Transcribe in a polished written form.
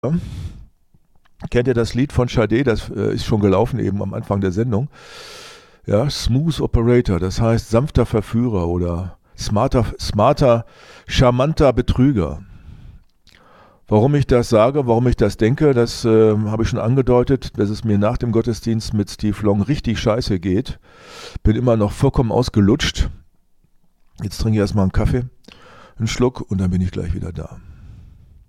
Kennt ihr das Lied von Sade? Das ist schon gelaufen eben am Anfang der Sendung. Ja, Smooth Operator, das heißt sanfter Verführer oder smarter, charmanter Betrüger. Warum ich das sage, warum ich das denke, das habe ich schon angedeutet, dass es mir nach dem Gottesdienst mit Steve Long richtig scheiße geht. Bin immer noch vollkommen ausgelutscht. Jetzt trinke ich erstmal einen Kaffee, einen Schluck und dann bin ich gleich wieder da.